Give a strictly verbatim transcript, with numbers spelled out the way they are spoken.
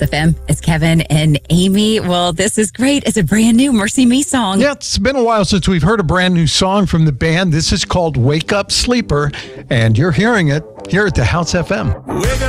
House F M. It's Kevin and Amy. Well, this is great. It's a brand new Mercy Me song. Yeah, it's been a while since we've heard a brand new song from the band. This is called Wake Up Sleeper, and you're hearing it here at the House F M. Wake up.